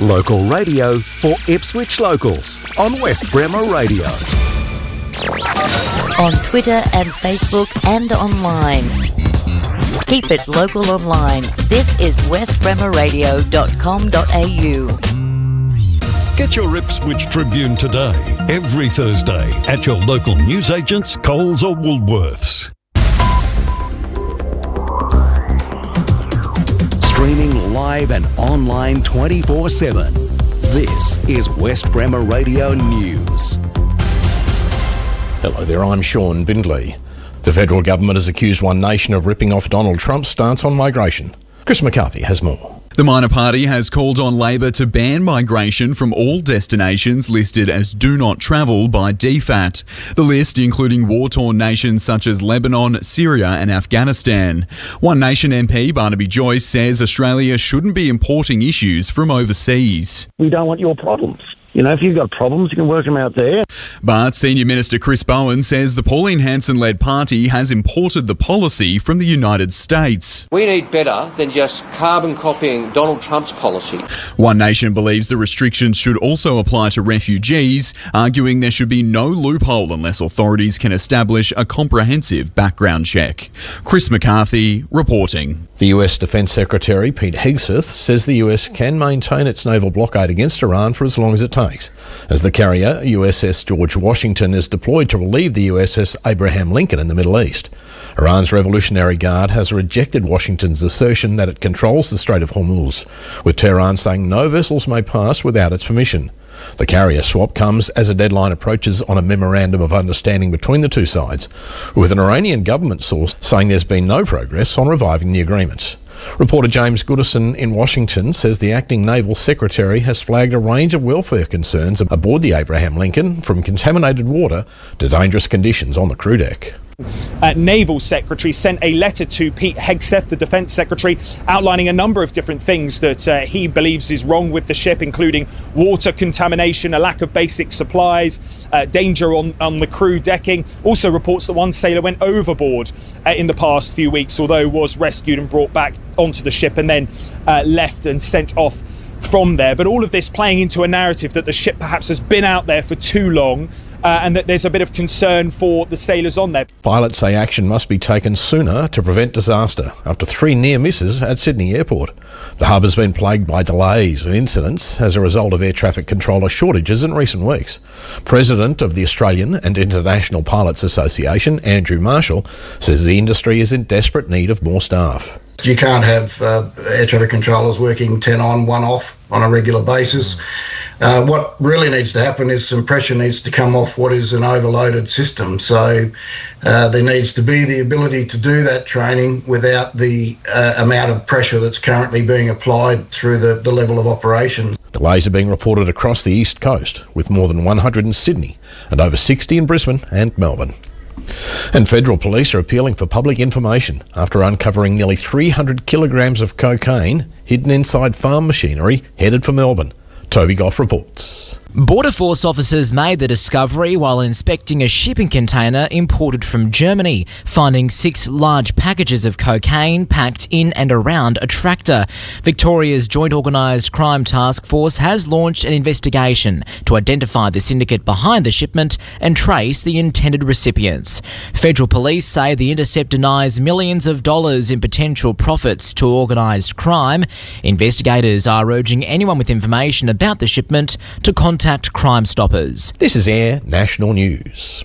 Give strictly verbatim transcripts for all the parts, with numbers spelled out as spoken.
Local radio for Ipswich locals on West Bremer Radio. On Twitter and Facebook and online. Keep it local online. This is west bremer radio dot com dot a u. Get your Ipswich Tribune today, every Thursday, at your local newsagents, Coles or Woolworths. Streaming live and online twenty-four seven. This is West Bremer Radio News. Hello there, I'm Sean Bindley. The federal government has accused One Nation of ripping off Donald Trump's stance on migration. Chris McCarthy has more. The minor party has called on Labor to ban migration from all destinations listed as do not travel by D FAT. The list including war-torn nations such as Lebanon, Syria and Afghanistan. One Nation M P Barnaby Joyce says Australia shouldn't be importing issues from overseas. We don't want your problems. You know, if you've got problems, you can work them out there. But Senior Minister Chris Bowen says the Pauline Hanson-led party has imported the policy from the United States. We need better than just carbon copying Donald Trump's policy. One Nation believes the restrictions should also apply to refugees, arguing there should be no loophole unless authorities can establish a comprehensive background check. Chris McCarthy reporting. The U S Defence Secretary Pete Hegseth says the U S can maintain its naval blockade against Iran for as long as it takes, as the carrier U S S George Washington is deployed to relieve the U S S Abraham Lincoln in the Middle East. Iran's Revolutionary Guard has rejected Washington's assertion that it controls the Strait of Hormuz, with Tehran saying no vessels may pass without its permission. The carrier swap comes as a deadline approaches on a memorandum of understanding between the two sides, with an Iranian government source saying there's been no progress on reviving the agreement. Reporter James Goodison in Washington says the acting naval secretary has flagged a range of welfare concerns aboard the Abraham Lincoln, from contaminated water to dangerous conditions on the crew deck. Uh, Naval Secretary sent a letter to Pete Hegseth, the Defence Secretary, outlining a number of different things that uh, he believes is wrong with the ship, including water contamination, a lack of basic supplies, uh, danger on, on the crew decking. Also reports that one sailor went overboard uh, in the past few weeks, although was rescued and brought back onto the ship and then uh, left and sent off from there. But all of this playing into a narrative that the ship perhaps has been out there for too long, Uh, and that there's a bit of concern for the sailors on there. Pilots say action must be taken sooner to prevent disaster after three near misses at Sydney Airport. The hub has been plagued by delays and incidents as a result of air traffic controller shortages in recent weeks. President of the Australian and International Pilots Association, Andrew Marshall, says the industry is in desperate need of more staff. You can't have uh, air traffic controllers working ten on, one off on a regular basis. Uh, what really needs to happen is some pressure needs to come off what is an overloaded system. So uh, there needs to be the ability to do that training without the uh, amount of pressure that's currently being applied through the, the level of operations. Delays are being reported across the East Coast, with more than one hundred in Sydney and over sixty in Brisbane and Melbourne. And federal police are appealing for public information after uncovering nearly three hundred kilograms of cocaine hidden inside farm machinery headed for Melbourne. Toby Goff reports. Border Force officers made the discovery while inspecting a shipping container imported from Germany, finding six large packages of cocaine packed in and around a tractor. Victoria's Joint Organised Crime Task Force has launched an investigation to identify the syndicate behind the shipment and trace the intended recipients. Federal police say the intercept denies millions of dollars in potential profits to organised crime. Investigators are urging anyone with information about the shipment to contact Crime Stoppers. This is Air National News.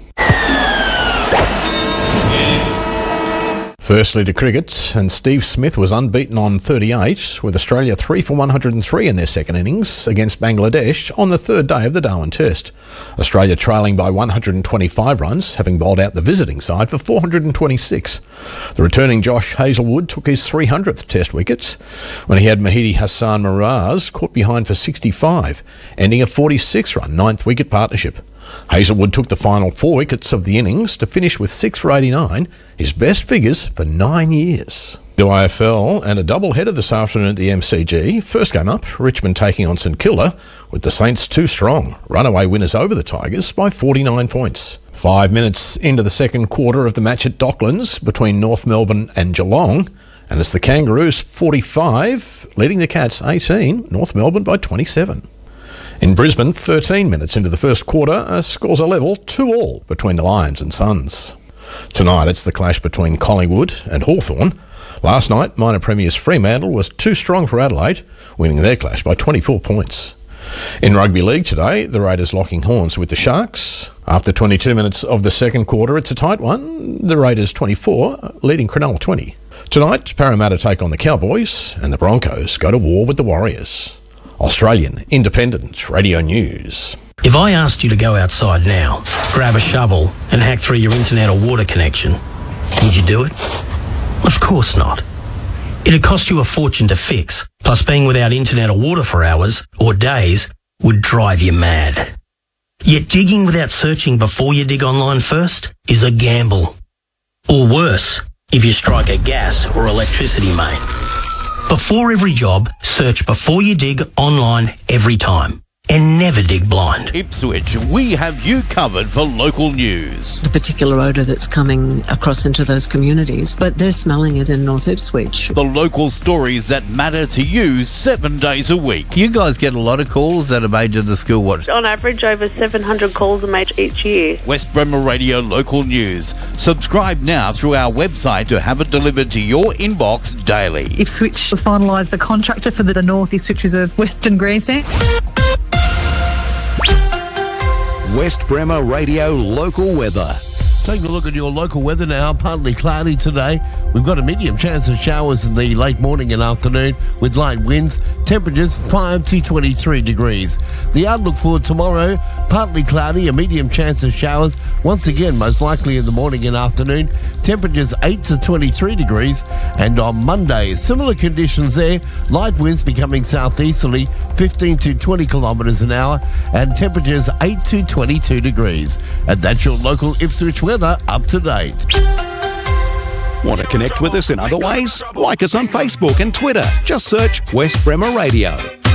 Firstly to cricket, and Steve Smith was unbeaten on thirty-eight, with Australia three for one hundred three in their second innings against Bangladesh on the third day of the Darwin Test. Australia trailing by one hundred twenty-five runs, having bowled out the visiting side for four hundred twenty-six. The returning Josh Hazlewood took his three hundredth Test wicket when he had Mahidi Hassan Miraz caught behind for sixty-five, ending a forty-six run ninth wicket partnership. Hazlewood took the final four wickets of the innings to finish with six for eighty-nine, his best figures for nine years. The I F L and a double-header this afternoon at the M C G. First game up, Richmond taking on St Kilda, with the Saints too strong. Runaway winners over the Tigers by forty-nine points. Five minutes into the second quarter of the match at Docklands between North Melbourne and Geelong, And it's the Kangaroos forty-five, leading the Cats eighteen, North Melbourne by twenty-seven. In Brisbane, thirteen minutes into the first quarter, uh, scores are level, two all between the Lions and Suns. Tonight it's the clash between Collingwood and Hawthorn. Last night, minor premiers Fremantle was too strong for Adelaide, winning their clash by twenty-four points. In rugby league today, the Raiders locking horns with the Sharks. After twenty-two minutes of the second quarter, it's a tight one. The Raiders twenty-four, leading Cronulla twenty. Tonight, Parramatta take on the Cowboys and the Broncos go to war with the Warriors. Australian Independent Radio News. If I asked you to go outside now, grab a shovel and hack through your internet or water connection, would you do it? Of course not. It'd cost you a fortune to fix, plus being without internet or water for hours or days would drive you mad. Yet digging without searching before you dig online first is a gamble. Or worse, if you strike a gas or electricity main. Before every job, search before you dig online every time. And never dig blind. Ipswich, we have you covered for local news. The particular odour that's coming across into those communities, but they're smelling it in North Ipswich. The local stories that matter to you seven days a week. You guys get a lot of calls that are made to the school watch. On average, over seven hundred calls are made each year. West Bremer Radio Local News. Subscribe now through our website to have it delivered to your inbox daily. Ipswich has finalised the contractor for the North Ipswich Reserve Western Grandstand. West Bremer Radio Local Weather. Taking a look at your local weather now, partly cloudy today. We've got a medium chance of showers in the late morning and afternoon with light winds. Temperatures five to twenty-three degrees. The outlook for tomorrow, partly cloudy, a medium chance of showers. Once again, most likely in the morning and afternoon. Temperatures eight to twenty-three degrees. And on Monday, similar conditions there. Light winds becoming southeasterly, fifteen to twenty kilometres an hour. And temperatures eight to twenty-two degrees. And that's your local Ipswich weather up to date. Want to connect with us in other ways? Like us on Facebook and Twitter. Just search West Bremer Radio.